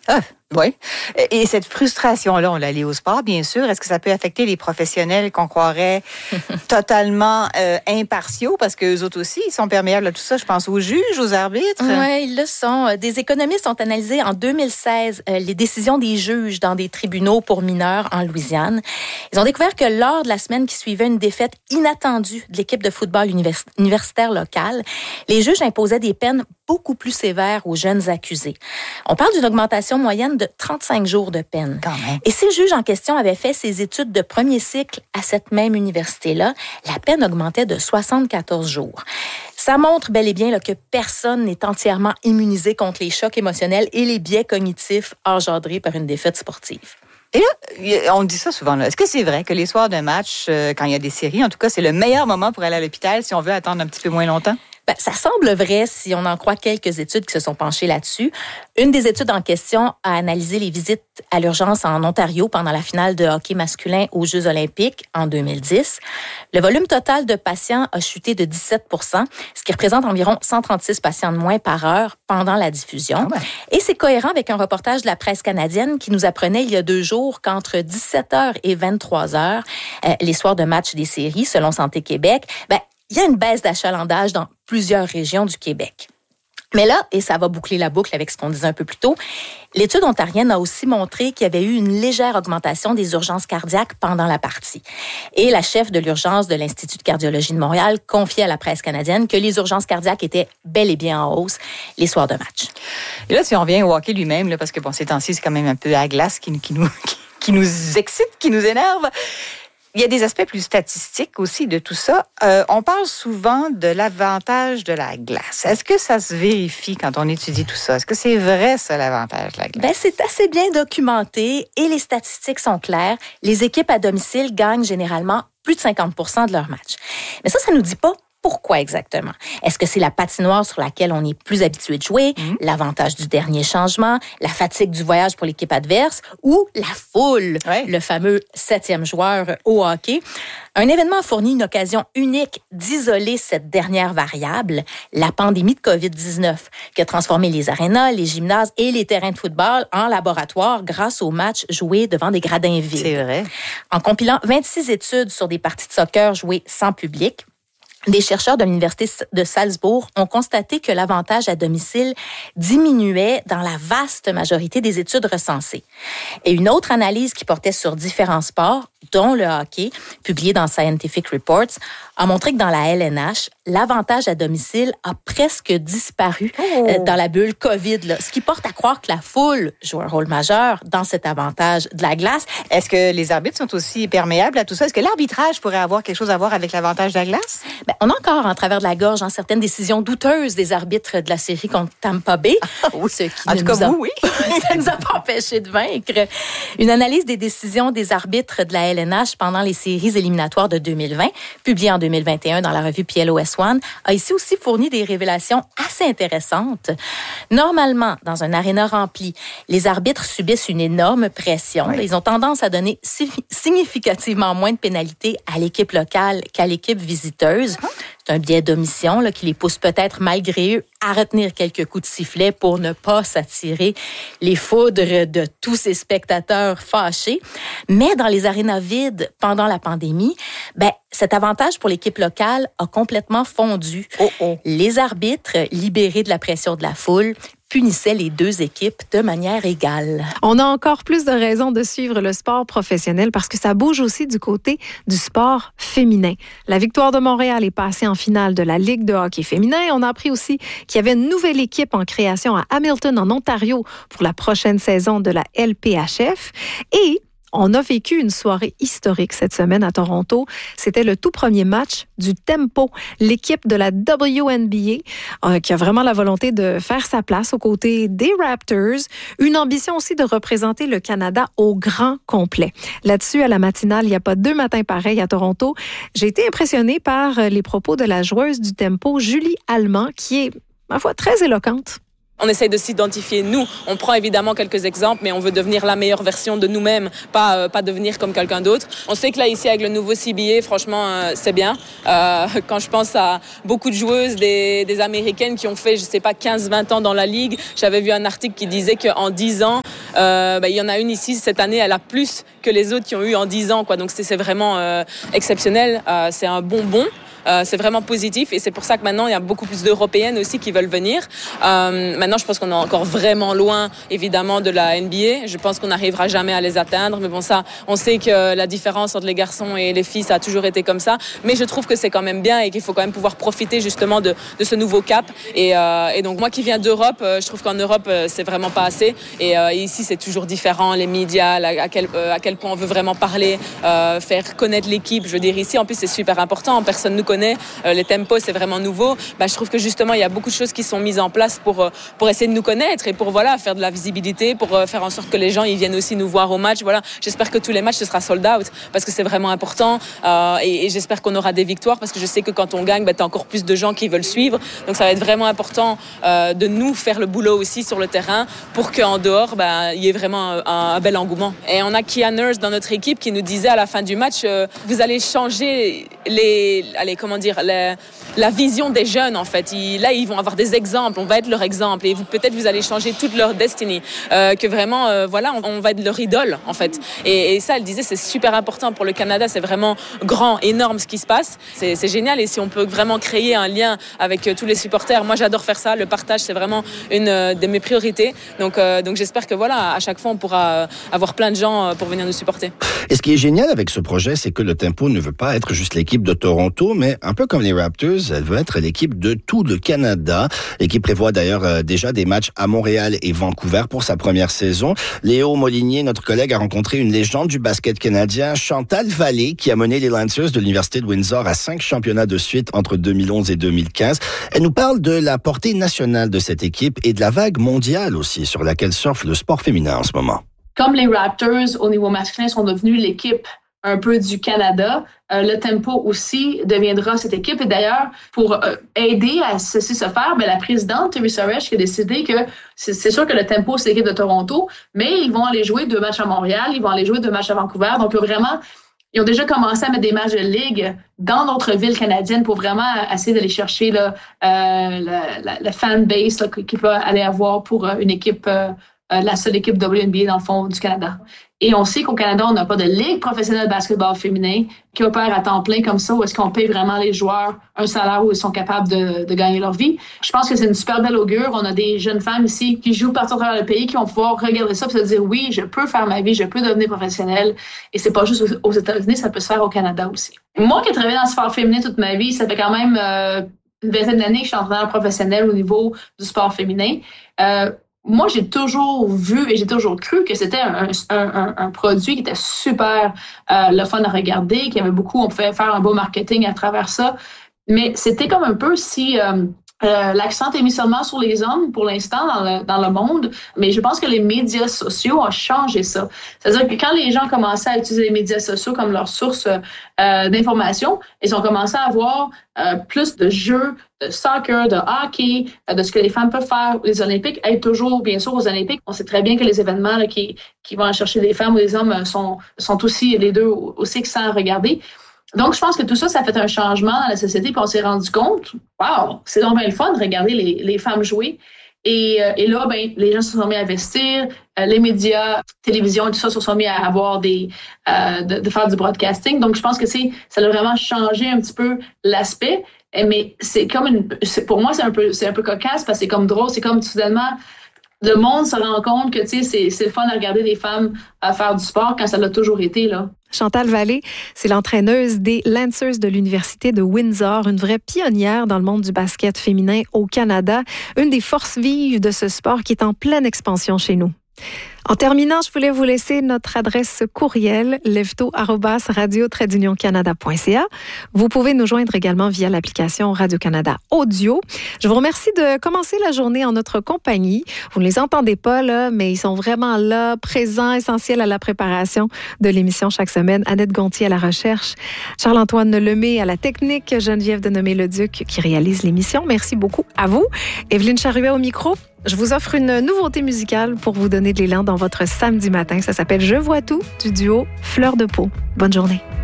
Ah, oui. Et cette frustration-là, on l'a liée au sport, bien sûr. Est-ce que ça peut affecter les professionnels qu'on croirait totalement impartiaux? Parce qu'eux autres aussi, ils sont perméables à tout ça. Je pense aux juges, aux arbitres. Oui, ils le sont. Des économistes ont analysé en 2016 les décisions des juges dans des tribunaux pour mineurs en Louisiane. Ils ont découvert que lors de la semaine qui suivait une défaite inattendue de l'équipe de football universitaire locale, les juges imposaient des peines beaucoup plus sévères aux jeunes accusés. On parle d'une augmentation moyenne de 35 jours de peine. Quand même. Et si le juge en question avait fait ses études de premier cycle à cette même université-là, la peine augmentait de 74 jours. Ça montre bel et bien là, que personne n'est entièrement immunisé contre les chocs émotionnels et les biais cognitifs engendrés par une défaite sportive. Et là, on dit ça souvent. Là. Est-ce que c'est vrai que les soirs de match, quand il y a des séries, en tout cas, c'est le meilleur moment pour aller à l'hôpital si on veut attendre un petit peu moins longtemps? Ben, ça semble vrai si on en croit quelques études qui se sont penchées là-dessus. Une des études en question a analysé les visites à l'urgence en Ontario pendant la finale de hockey masculin aux Jeux olympiques en 2010. Le volume total de patients a chuté de 17 %, ce qui représente environ 136 patients de moins par heure pendant la diffusion. Ah ouais. Et c'est cohérent avec un reportage de la presse canadienne qui nous apprenait il y a 2 jours qu'entre 17h et 23h, les soirs de match des séries, selon Santé Québec, il y a une baisse d'achalandage dans plusieurs régions du Québec. Mais là, et ça va boucler la boucle avec ce qu'on disait un peu plus tôt, l'étude ontarienne a aussi montré qu'il y avait eu une légère augmentation des urgences cardiaques pendant la partie. Et la chef de l'urgence de l'Institut de cardiologie de Montréal confiait à la presse canadienne que les urgences cardiaques étaient bel et bien en hausse les soirs de match. Et là, si on revient au hockey lui-même, là, parce que ces temps-ci, c'est quand même un peu à glace qui nous excite, qui nous énerve. Il y a des aspects plus statistiques aussi de tout ça. On parle souvent de l'avantage de la glace. Est-ce que ça se vérifie quand on étudie tout ça? Est-ce que c'est vrai, ça, l'avantage de la glace? C'est assez bien documenté et les statistiques sont claires. Les équipes à domicile gagnent généralement plus de 50 % de leurs matchs. Mais ça nous dit pas pourquoi exactement. Est-ce que c'est la patinoire sur laquelle on est plus habitué de jouer, l'avantage du dernier changement, la fatigue du voyage pour l'équipe adverse ou la foule, le fameux 7e joueur au hockey? Un événement a fourni une occasion unique d'isoler cette dernière variable, la pandémie de COVID-19, qui a transformé les arénas, les gymnases et les terrains de football en laboratoire grâce aux matchs joués devant des gradins vides. C'est vrai. En compilant 26 études sur des parties de soccer jouées sans public, des chercheurs de l'Université de Salzbourg ont constaté que l'avantage à domicile diminuait dans la vaste majorité des études recensées. Et une autre analyse qui portait sur différents sports, dont le hockey, publiée dans Scientific Reports, a montré que dans la LNH, l'avantage à domicile a presque disparu dans la bulle COVID, là, ce qui porte à croire que la foule joue un rôle majeur dans cet avantage de la glace. Est-ce que les arbitres sont aussi perméables à tout ça? Est-ce que l'arbitrage pourrait avoir quelque chose à voir avec l'avantage de la glace? On a encore en travers de la gorge certaines décisions douteuses des arbitres de la série contre Tampa Bay. Ce qui en tout cas, oui. Ça nous a pas empêché de vaincre. Une analyse des décisions des arbitres de la LNH pendant les séries éliminatoires de 2020, publiée en 2021 dans la revue PLOS One, a ici aussi fourni des révélations assez intéressantes. Normalement, dans un aréna rempli, les arbitres subissent une énorme pression. Oui. Ils ont tendance à donner significativement moins de pénalités à l'équipe locale qu'à l'équipe visiteuse. C'est un biais d'omission là, qui les pousse peut-être, malgré eux, à retenir quelques coups de sifflet pour ne pas s'attirer les foudres de tous ces spectateurs fâchés. Mais dans les arénas vides, pendant la pandémie, cet avantage pour l'équipe locale a complètement fondu. Les arbitres, libérés de la pression de la foule, punissaient les deux équipes de manière égale. On a encore plus de raisons de suivre le sport professionnel parce que ça bouge aussi du côté du sport féminin. La Victoire de Montréal est passée en finale de la Ligue de hockey féminin. On a appris aussi qu'il y avait une nouvelle équipe en création à Hamilton, en Ontario, pour la prochaine saison de la LPHF. Et on a vécu une soirée historique cette semaine à Toronto. C'était le tout premier match du Tempo, l'équipe de la WNBA qui a vraiment la volonté de faire sa place aux côtés des Raptors. Une ambition aussi de représenter le Canada au grand complet. Là-dessus, à la matinale, il n'y a pas 2 matins pareils à Toronto. J'ai été impressionnée par les propos de la joueuse du Tempo, Julie Allemand, qui est, ma foi, très éloquente. On essaye de s'identifier, nous. On prend évidemment quelques exemples, mais on veut devenir la meilleure version de nous-mêmes, pas devenir comme quelqu'un d'autre. On sait que là, ici, avec le nouveau CBA, franchement, c'est bien. Quand je pense à beaucoup de joueuses, des Américaines qui ont fait, je sais pas, 15-20 ans dans la Ligue, j'avais vu un article qui disait qu'en 10 ans, il y en a une ici, cette année, elle a plus que les autres qui ont eu en 10 ans, quoi. Donc, c'est vraiment exceptionnel. C'est un bonbon. C'est vraiment positif et c'est pour ça que maintenant il y a beaucoup plus d'Européennes aussi qui veulent venir. Maintenant je pense qu'on est encore vraiment loin évidemment de la NBA. Je pense qu'on n'arrivera jamais à les atteindre, mais bon ça, on sait que la différence entre les garçons et les filles ça a toujours été comme ça. Mais je trouve que c'est quand même bien et qu'il faut quand même pouvoir profiter justement de ce nouveau cap. Et donc moi qui viens d'Europe, je trouve qu'en Europe c'est vraiment pas assez. Et ici c'est toujours différent, les médias, à quel point on veut vraiment parler, faire connaître l'équipe. Je veux dire ici en plus c'est super important, personne ne connaît. Les tempos, c'est vraiment nouveau. Je trouve que justement, il y a beaucoup de choses qui sont mises en place pour essayer de nous connaître et pour faire de la visibilité, pour faire en sorte que les gens ils viennent aussi nous voir au match. Voilà, j'espère que tous les matchs ce sera sold out parce que c'est vraiment important et j'espère qu'on aura des victoires parce que je sais que quand on gagne, t'as encore plus de gens qui veulent suivre. Donc ça va être vraiment important de nous faire le boulot aussi sur le terrain pour qu'en dehors, il y ait vraiment un bel engouement. Et on a Kia Nurse dans notre équipe qui nous disait à la fin du match, vous allez changer la vision des jeunes en fait. Là, ils vont avoir des exemples, on va être leur exemple et peut-être vous allez changer toute leur destinée. Que vraiment, on va être leur idole en fait. Et ça, elle disait, c'est super important pour le Canada. C'est vraiment grand, énorme ce qui se passe. C'est génial et si on peut vraiment créer un lien avec tous les supporters, moi j'adore faire ça. Le partage, c'est vraiment une de mes priorités. Donc j'espère que à chaque fois, on pourra avoir plein de gens pour venir nous supporter. Et ce qui est génial avec ce projet, c'est que le Tempo ne veut pas être juste l'équipe de Toronto, mais un peu comme les Raptors, elle veut être l'équipe de tout le Canada et qui prévoit d'ailleurs déjà des matchs à Montréal et Vancouver pour sa première saison. Léo Molinier, notre collègue, a rencontré une légende du basket canadien, Chantal Vallée, qui a mené les Lancers de l'Université de Windsor à 5 championnats de suite entre 2011 et 2015. Elle nous parle de la portée nationale de cette équipe et de la vague mondiale aussi sur laquelle surfe le sport féminin en ce moment. Comme les Raptors au niveau masculin sont devenus l'équipe un peu du Canada, le Tempo aussi deviendra cette équipe. Et d'ailleurs, pour aider à ceci se faire, la présidente Theresa Resch qui a décidé que c'est sûr que le Tempo, c'est l'équipe de Toronto, mais ils vont aller jouer 2 matchs à Montréal, ils vont aller jouer 2 matchs à Vancouver. Donc vraiment, ils ont déjà commencé à mettre des matchs de ligue dans d'autres villes canadiennes pour vraiment essayer d'aller chercher la fan base qu'il peut aller avoir pour une équipe, la seule équipe WNBA dans le fond du Canada. Et on sait qu'au Canada, on n'a pas de ligue professionnelle de basketball féminin qui opère à temps plein comme ça, où est-ce qu'on paye vraiment les joueurs un salaire où ils sont capables de gagner leur vie. Je pense que c'est une super belle augure. On a des jeunes femmes ici qui jouent partout à travers le pays, qui vont pouvoir regarder ça et se dire oui, je peux faire ma vie, je peux devenir professionnelle. Et c'est pas juste aux États-Unis, ça peut se faire au Canada aussi. Moi qui ai travaillé dans le sport féminin toute ma vie, ça fait quand même une vingtaine d'années que je suis entraîneur professionnel au niveau du sport féminin. Moi, j'ai toujours vu et j'ai toujours cru que c'était un produit qui était super le fun à regarder, qu'il y avait beaucoup, on pouvait faire un beau marketing à travers ça. Mais c'était comme un peu si l'accent est mis seulement sur les hommes pour l'instant dans le monde, mais je pense que les médias sociaux ont changé ça. C'est-à-dire que quand les gens commençaient à utiliser les médias sociaux comme leur source d'information, ils ont commencé à avoir plus de jeux de soccer, de hockey, de ce que les femmes peuvent faire. Les Olympiques aident toujours, bien sûr, aux Olympiques. On sait très bien que les événements là, qui vont chercher les femmes ou les hommes sont aussi, les deux, aussi excellents à regarder. Donc, je pense que tout ça, ça a fait un changement dans la société, puis on s'est rendu compte, wow, c'est donc bien le fun de regarder les femmes jouer. Et là, les gens se sont mis à investir, les médias, télévision et tout ça se sont mis à avoir de faire du broadcasting. Donc, je pense que ça a vraiment changé un petit peu l'aspect. Mais c'est comme pour moi, c'est un peu cocasse parce que c'est comme drôle, c'est comme soudainement, le monde se rend compte que, c'est le fun de regarder des femmes faire du sport quand ça l'a toujours été, là. Chantal Vallée, c'est l'entraîneuse des Lancers de l'Université de Windsor, une vraie pionnière dans le monde du basket féminin au Canada, une des forces vives de ce sport qui est en pleine expansion chez nous. En terminant, je voulais vous laisser notre adresse courriel lefto@radio-canada.ca. Vous pouvez nous joindre également via l'application Radio-Canada Audio. Je vous remercie de commencer la journée en notre compagnie. Vous ne les entendez pas, là, mais ils sont vraiment là, présents, essentiels à la préparation de l'émission chaque semaine. Annette Gontier à la recherche, Charles-Antoine Lemay à la technique, Geneviève Denomé-Leduc qui réalise l'émission. Merci beaucoup à vous. Evelyne Charuet au micro. Je vous offre une nouveauté musicale pour vous donner de l'élan dans votre samedi matin. Ça s'appelle Je vois tout du duo Fleur de Peau. Bonne journée.